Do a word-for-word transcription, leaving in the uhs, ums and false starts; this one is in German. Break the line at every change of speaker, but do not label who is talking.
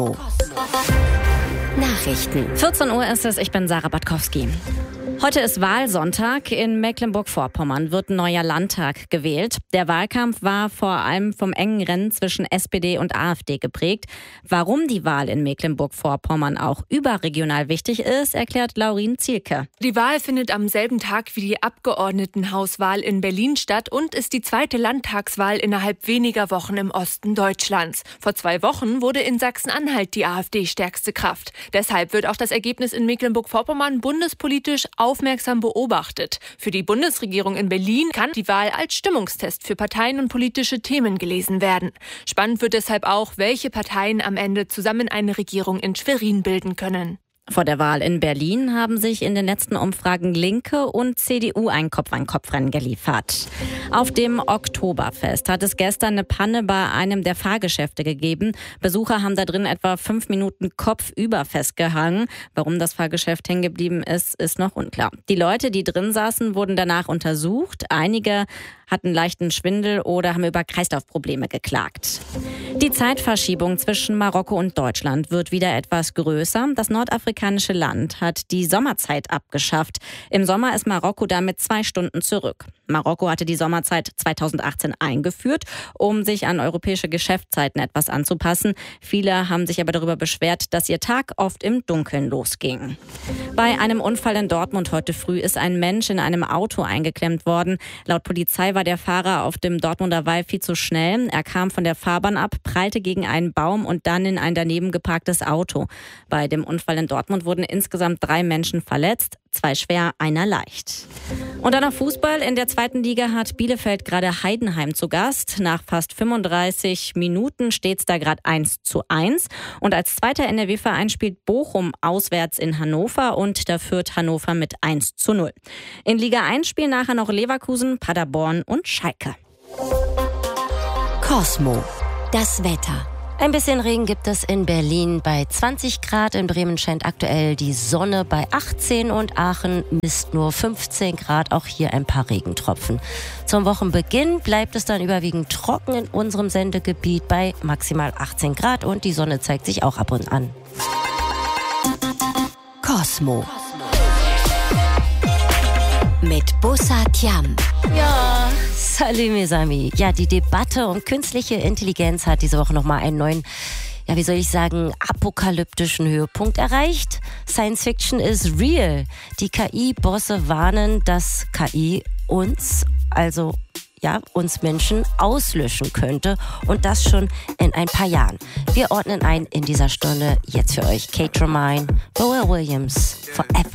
Nachrichten. vierzehn Uhr ist es, ich bin Sarah Batkowski. Heute ist Wahlsonntag. In Mecklenburg-Vorpommern wird ein neuer Landtag gewählt. Der Wahlkampf war vor allem vom engen Rennen zwischen S P D und A f D geprägt. Warum die Wahl in Mecklenburg-Vorpommern auch überregional wichtig ist, erklärt Laurin Zielke.
Die Wahl findet am selben Tag wie die Abgeordnetenhauswahl in Berlin statt und ist die zweite Landtagswahl innerhalb weniger Wochen im Osten Deutschlands. Vor zwei Wochen wurde in Sachsen-Anhalt die A f D stärkste Kraft. Deshalb wird auch das Ergebnis in Mecklenburg-Vorpommern bundespolitisch aufmerksam beobachtet. Für die Bundesregierung in Berlin kann die Wahl als Stimmungstest für Parteien und politische Themen gelesen werden. Spannend wird deshalb auch, welche Parteien am Ende zusammen eine Regierung in Schwerin bilden können.
Vor der Wahl in Berlin haben sich in den letzten Umfragen Linke und C D U ein Kopf-an-Kopf-Rennen geliefert. Auf dem Oktoberfest hat es gestern eine Panne bei einem der Fahrgeschäfte gegeben. Besucher haben da drin etwa fünf Minuten kopfüber festgehangen. Warum das Fahrgeschäft hängen geblieben ist, ist noch unklar. Die Leute, die drin saßen, wurden danach untersucht. Einige hatten leichten Schwindel oder haben über Kreislaufprobleme geklagt. Die Zeitverschiebung zwischen Marokko und Deutschland wird wieder etwas größer. Das nordafrikanische Land hat die Sommerzeit abgeschafft. Im Sommer ist Marokko damit zwei Stunden zurück. Marokko hatte die Sommerzeit zweitausendachtzehn eingeführt, um sich an europäische Geschäftszeiten etwas anzupassen. Viele haben sich aber darüber beschwert, dass ihr Tag oft im Dunkeln losging. Bei einem Unfall in Dortmund heute früh ist ein Mensch in einem Auto eingeklemmt worden. Laut Polizei war der Fahrer auf dem Dortmunder Wall viel zu schnell. Er kam von der Fahrbahn ab, prallte gegen einen Baum und dann in ein daneben geparktes Auto. Bei dem Unfall in Dortmund wurden insgesamt drei Menschen verletzt, zwei schwer, einer leicht. Und dann noch Fußball. In der zweiten Liga hat Bielefeld gerade Heidenheim zu Gast. Nach fast fünfunddreißig Minuten steht es da gerade eins zu eins. Und als zweiter N R W-Verein spielt Bochum auswärts in Hannover und da führt Hannover mit eins zu null. In Liga eins spielen nachher noch Leverkusen, Paderborn und Schalke.
Cosmo. Das Wetter. Ein bisschen Regen gibt es in Berlin bei zwanzig Grad. In Bremen scheint aktuell die Sonne bei achtzehn und Aachen misst nur fünfzehn Grad. Auch hier ein paar Regentropfen. Zum Wochenbeginn bleibt es dann überwiegend trocken in unserem Sendegebiet bei maximal achtzehn Grad und die Sonne zeigt sich auch ab und an.
Cosmo. Mit Bussard Jam.
Ja, salut mes amis. Ja, die Debatte um künstliche Intelligenz hat diese Woche nochmal einen neuen, ja, wie soll ich sagen, apokalyptischen Höhepunkt erreicht. Science Fiction is real. Die K I-Bosse warnen, dass K I uns, also ja, uns Menschen auslöschen könnte und das schon in ein paar Jahren. Wir ordnen ein in dieser Stunde jetzt für euch Kate Romine, Boa Williams, Forever.